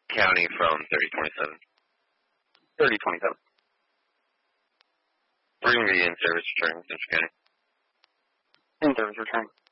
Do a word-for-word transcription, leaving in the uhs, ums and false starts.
County from thirty twenty-seven. thirty twenty-seven. Bring me in service return, Central County. In service return.